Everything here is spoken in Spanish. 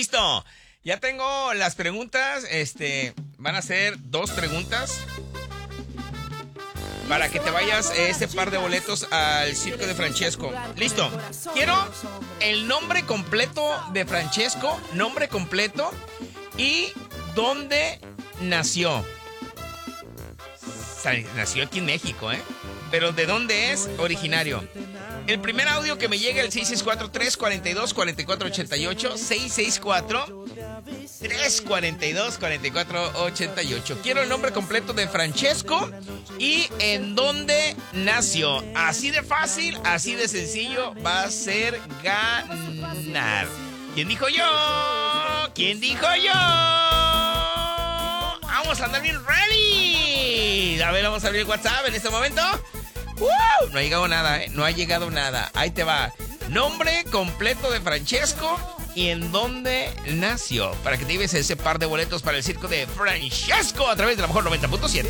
Listo. Ya tengo las preguntas. Van a ser 2 preguntas para que te vayas este par de boletos al circo de Francesco. Listo. Quiero el nombre completo de Francesco, nombre completo y dónde nació. Nació aquí en México, ¿eh? Pero ¿de dónde es originario? El primer audio que me llega el 664-342-4488. 664-342-4488. Quiero el nombre completo de Francesco y en dónde nació. Así de fácil, así de sencillo va a ser ganar. ¿Quién dijo yo? ¿Quién dijo yo? Vamos a andar bien ready. A ver, vamos a abrir el WhatsApp en este momento. No ha llegado nada, no ha llegado nada. Ahí te va. Nombre completo de Francesco y en dónde nació. Para que te lleves ese par de boletos para el circo de Francesco a través de la mejor 90.7.